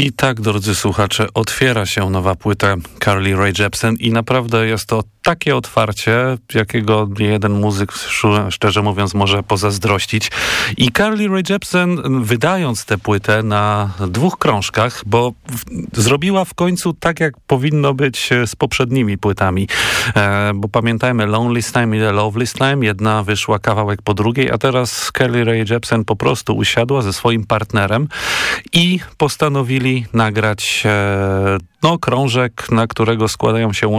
I tak, drodzy słuchacze, otwiera się nowa płyta Carly Rae Jepsen i naprawdę jest to takie otwarcie, jakiego nie jeden muzyk, szczerze mówiąc, może pozazdrościć. I Carly Rae Jepsen, wydając tę płytę na 2 krążkach, bo zrobiła w końcu tak, jak powinno być z poprzednimi płytami. Bo pamiętajmy, Loneliest Time i The Loveliest Time, jedna wyszła kawałek po drugiej, a teraz Carly Rae Jepsen po prostu usiadła ze swoim partnerem i postanowili nagrać krążek, na którego składają się